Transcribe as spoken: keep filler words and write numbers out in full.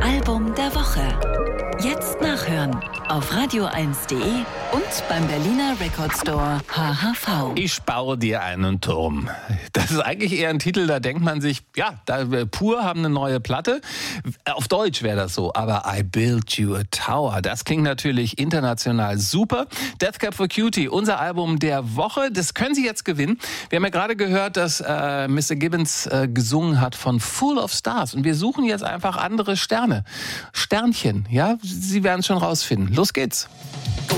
Album der Woche. Jetzt nachhören auf radio eins punkt de und beim Berliner Record Store H H V. Ich baue dir einen Turm. Das ist eigentlich eher ein Titel, da denkt man sich, ja, da, Pur haben eine neue Platte. Auf Deutsch wäre das so, aber I Built You a Tower. Das klingt natürlich international super. Death Cab for Cutie, unser Album der Woche, das können Sie jetzt gewinnen. Wir haben ja gerade gehört, dass äh, Mister Gibbons äh, gesungen hat von Full of Stars. Und wir suchen jetzt einfach andere Sterne. Sternchen, ja, Sie werden es schon rausfinden. Los geht's.